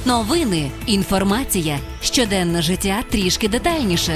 Новини, інформація, щоденне життя трішки детальніше.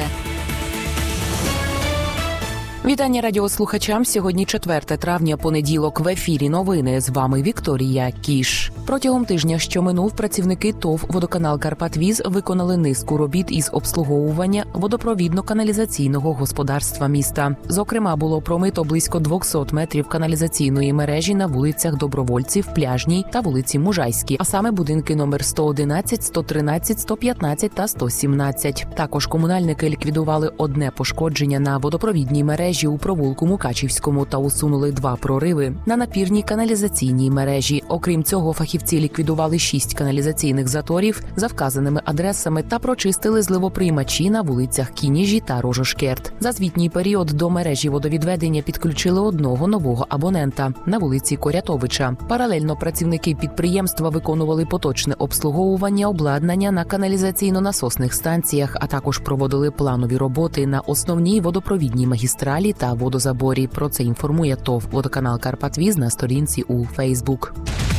Вітання радіослухачам. Сьогодні 4 травня, понеділок. В ефірі новини. З вами Вікторія Кіш. Протягом тижня, що минув, працівники ТОВ «Водоканал Карпатвіз» виконали низку робіт із обслуговування водопровідно-каналізаційного господарства міста. Зокрема, було промито близько 200 метрів каналізаційної мережі на вулицях Добровольців, Пляжній та вулиці Мужайській, а саме будинки номер 111, 113, 115 та 117. Також комунальники ліквідували одне пошкодження на водопровідній мережі у провулку Мукачівському та усунули 2 прориви на напірній каналізаційній мережі. Окрім цього, фахівці ліквідували 6 каналізаційних заторів за вказаними адресами та прочистили зливоприймачі на вулицях Кініжі та Рожошкерт. За звітній період до мережі водовідведення підключили одного нового абонента на вулиці Корятовича. Паралельно працівники підприємства виконували поточне обслуговування обладнання на каналізаційно-насосних станціях, а також проводили планові роботи на основній водопровідній магістралі та водозаборі. Про це інформує ТОВ «Водоканал Карпатвіз» на сторінці у Фейсбук.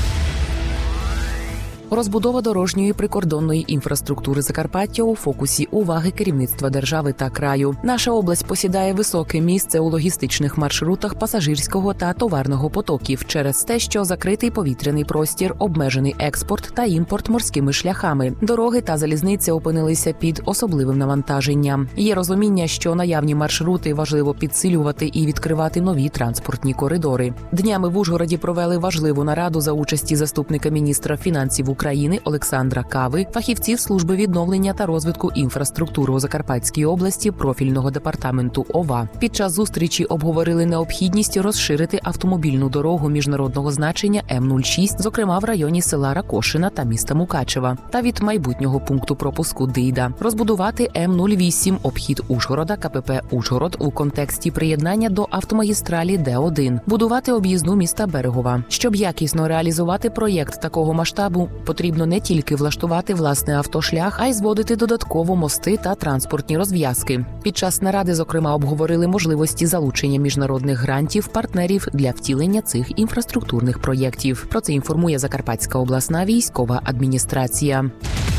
Розбудова дорожньої прикордонної інфраструктури Закарпаття у фокусі уваги керівництва держави та краю. Наша область посідає високе місце у логістичних маршрутах пасажирського та товарного потоків через те, що закритий повітряний простір, обмежений експорт та імпорт морськими шляхами. Дороги та залізниця опинилися під особливим навантаженням. Є розуміння, що наявні маршрути важливо підсилювати і відкривати нові транспортні коридори. Днями в Ужгороді провели важливу нараду за участі заступника міністра фінансів України Олександра Кави, фахівців служби відновлення та розвитку інфраструктури у Закарпатській області профільного департаменту ОВА. Під час зустрічі обговорили необхідність розширити автомобільну дорогу міжнародного значення М-06, зокрема в районі села Ракошина та міста Мукачева, та від майбутнього пункту пропуску Дийда. Розбудувати М-08 обхід Ужгорода КПП «Ужгород» у контексті приєднання до автомагістралі Д-1. Будувати об'їзну міста Берегова. Щоб якісно реалізувати проєкт такого масштабу, потрібно не тільки влаштувати власний автошлях, а й зводити додатково мости та транспортні розв'язки. Під час наради, зокрема, обговорили можливості залучення міжнародних грантів, партнерів для втілення цих інфраструктурних проєктів. Про це інформує Закарпатська обласна військова адміністрація.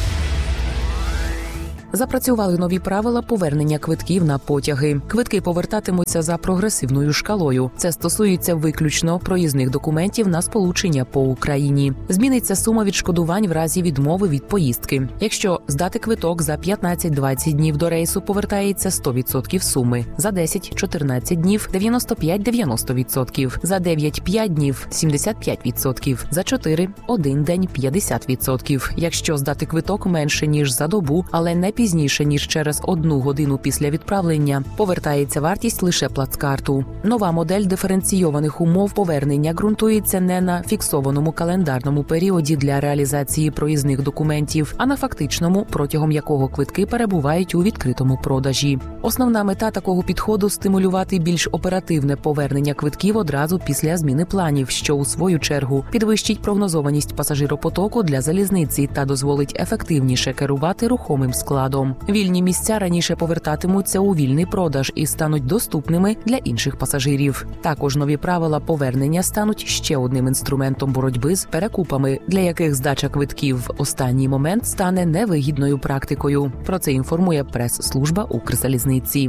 Запрацювали нові правила повернення квитків на потяги. Квитки повертатимуться за прогресивною шкалою. Це стосується виключно проїзних документів на сполучення по Україні. Зміниться сума відшкодувань в разі відмови від поїздки. Якщо здати квиток за 15-20 днів до рейсу, повертається 100% суми. За 10-14 днів – 95-90%. За 9-5 днів – 75%. За 4-1 день – 50%. Якщо здати квиток менше, ніж за добу, але не пізніше, ніж через 1 годину після відправлення, повертається вартість лише плацкарту. Нова модель диференційованих умов повернення ґрунтується не на фіксованому календарному періоді для реалізації проїзних документів, а на фактичному, протягом якого квитки перебувають у відкритому продажі. Основна мета такого підходу – стимулювати більш оперативне повернення квитків одразу після зміни планів, що, у свою чергу, підвищить прогнозованість пасажиропотоку для залізниці та дозволить ефективніше керувати рухомим складом. Вільні місця раніше повертатимуться у вільний продаж і стануть доступними для інших пасажирів. Також нові правила повернення стануть ще одним інструментом боротьби з перекупами, для яких здача квитків в останній момент стане невигідною практикою. Про це інформує прес-служба Укрзалізниці.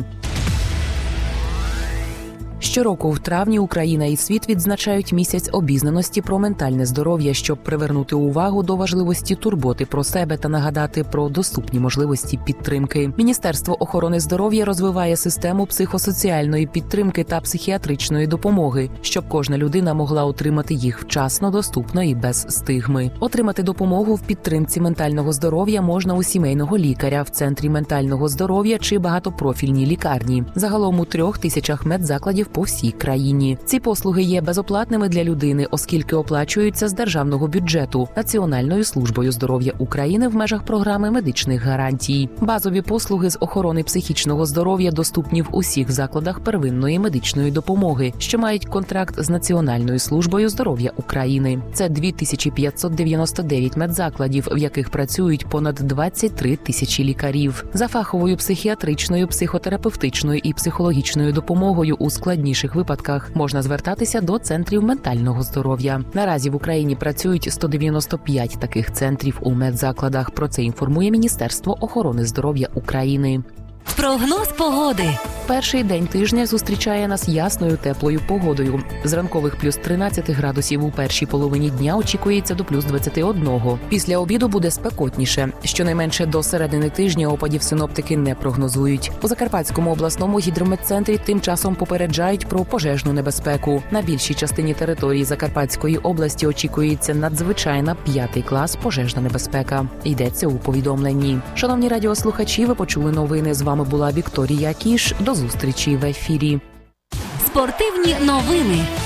Щороку в травні Україна і світ відзначають місяць обізнаності про ментальне здоров'я, щоб привернути увагу до важливості турботи про себе та нагадати про доступні можливості підтримки. Міністерство охорони здоров'я розвиває систему психосоціальної підтримки та психіатричної допомоги, щоб кожна людина могла отримати їх вчасно, доступно і без стигми. Отримати допомогу в підтримці ментального здоров'я можна у сімейного лікаря, в центрі ментального здоров'я чи багатопрофільній лікарні. Загалом у 3000 медзакладів по всій країні. Ці послуги є безоплатними для людини, оскільки оплачуються з державного бюджету Національною службою здоров'я України в межах програми медичних гарантій. Базові послуги з охорони психічного здоров'я доступні в усіх закладах первинної медичної допомоги, що мають контракт з Національною службою здоров'я України. Це 2599 медзакладів, в яких працюють понад 23 тисячі лікарів. За фаховою психіатричною, психотерапевтичною і психологічною допомогою у складній найскладніших випадках можна звертатися до центрів ментального здоров'я. Наразі в Україні працюють 195 таких центрів у медзакладах. Про це інформує Міністерство охорони здоров'я України. Прогноз погоди. Перший день тижня зустрічає нас ясною теплою погодою. З ранкових плюс 13 градусів у першій половині дня очікується до плюс 21. Після обіду буде спекотніше. Щонайменше до середини тижня опадів синоптики не прогнозують. У Закарпатському обласному гідрометцентрі тим часом попереджають про пожежну небезпеку. На більшій частині території Закарпатської області очікується надзвичайна 5 клас пожежна небезпека. Йдеться у повідомленні. Шановні радіослухачі, ви почули новини. З вами була Вікторія Кіш. До зустрічі в ефірі. Спортивні новини.